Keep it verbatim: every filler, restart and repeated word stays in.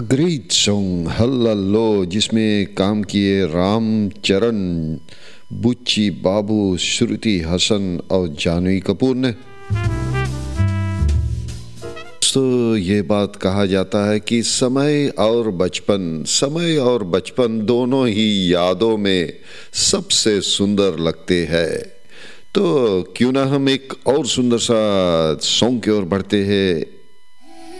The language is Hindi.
ग्रेट सॉन्ग हल्ला जिसमें काम किए राम चरण, बुच्ची बाबू, श्रुति हसन और जानवी कपूर ने। तो ये बात कहा जाता है कि समय और बचपन समय और बचपन दोनों ही यादों में सबसे सुंदर लगते हैं। तो क्यों ना हम एक और सुंदर सा सॉन्ग की ओर बढ़ते हैं।